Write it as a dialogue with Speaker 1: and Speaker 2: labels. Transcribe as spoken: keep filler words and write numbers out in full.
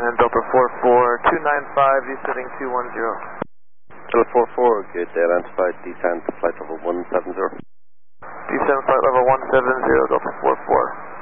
Speaker 1: and Delta four four, two nine five, descending two one zero.
Speaker 2: Delta four four, good, identified, descent, flight level one seven zero.
Speaker 1: Descend flight level one seven zero, Delta four four.